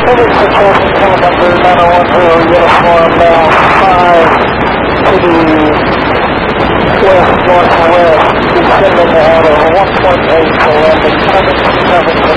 Heading to Chelsea, number 9010, uniform now 5 to the west-northwest, descending out of 1.8 to landing 770.